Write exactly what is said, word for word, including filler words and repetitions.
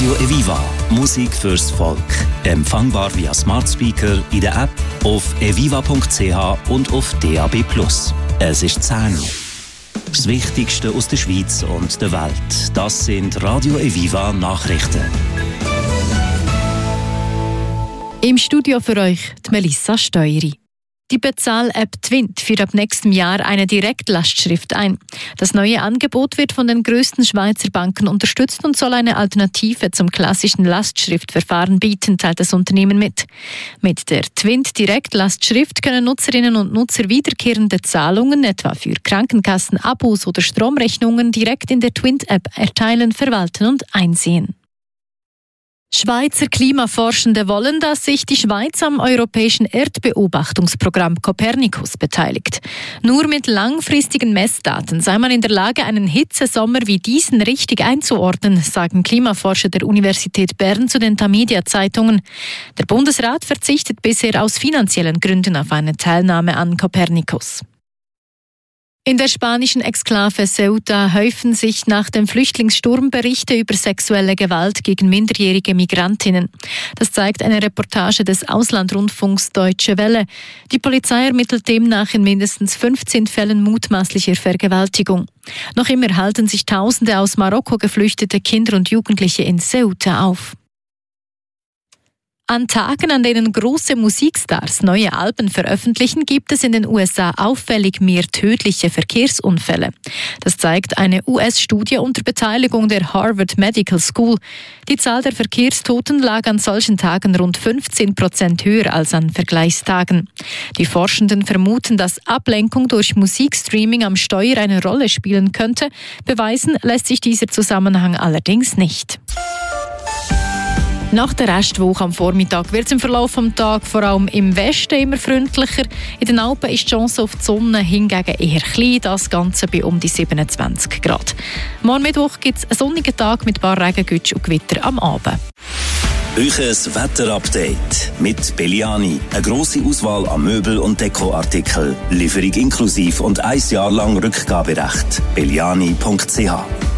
Radio Eviva. Musik fürs Volk. Empfangbar via Smart Speaker, in der App, auf eviva punkt c h und auf D A B plus. Es ist zehn Uhr. Das Wichtigste aus der Schweiz und der Welt. Das sind Radio Eviva Nachrichten. Im Studio für euch die Melissa Steueri. Die Bezahl-App Twint führt ab nächstem Jahr eine Direktlastschrift ein. Das neue Angebot wird von den grössten Schweizer Banken unterstützt und soll eine Alternative zum klassischen Lastschriftverfahren bieten, teilt das Unternehmen mit. Mit der Twint Direktlastschrift können Nutzerinnen und Nutzer wiederkehrende Zahlungen, etwa für Krankenkassen, Abos oder Stromrechnungen, direkt in der Twint-App erteilen, verwalten und einsehen. Schweizer Klimaforschende wollen, dass sich die Schweiz am europäischen Erdbeobachtungsprogramm Copernicus beteiligt. Nur mit langfristigen Messdaten sei man in der Lage, einen Hitzesommer wie diesen richtig einzuordnen, sagen Klimaforscher der Universität Bern zu den Tamedia-Zeitungen. Der Bundesrat verzichtet bisher aus finanziellen Gründen auf eine Teilnahme an Copernicus. In der spanischen Exklave Ceuta häufen sich nach dem Flüchtlingssturm Berichte über sexuelle Gewalt gegen minderjährige Migrantinnen. Das zeigt eine Reportage des Auslandrundfunks Deutsche Welle. Die Polizei ermittelt demnach in mindestens fünfzehn Fällen mutmaßlicher Vergewaltigung. Noch immer halten sich Tausende aus Marokko geflüchtete Kinder und Jugendliche in Ceuta auf. An Tagen, an denen große Musikstars neue Alben veröffentlichen, gibt es in den U S A auffällig mehr tödliche Verkehrsunfälle. Das zeigt eine U S-Studie unter Beteiligung der Harvard Medical School. Die Zahl der Verkehrstoten lag an solchen Tagen rund fünfzehn Prozent höher als an Vergleichstagen. Die Forschenden vermuten, dass Ablenkung durch Musikstreaming am Steuer eine Rolle spielen könnte. Beweisen lässt sich dieser Zusammenhang allerdings nicht. Nach der Restwoche am Vormittag wird es im Verlauf des Tages vor allem im Westen immer freundlicher. In den Alpen ist die Chance auf die Sonne hingegen eher klein, das Ganze bei um die siebenundzwanzig Grad. Morgen Mittwoch gibt es einen sonnigen Tag mit ein paar Regengütsch und Gewitter am Abend. Euches Wetterupdate mit Belliani. Eine grosse Auswahl an Möbel- und Dekoartikeln. Lieferung inklusiv und ein Jahr lang Rückgaberecht. belliani punkt c h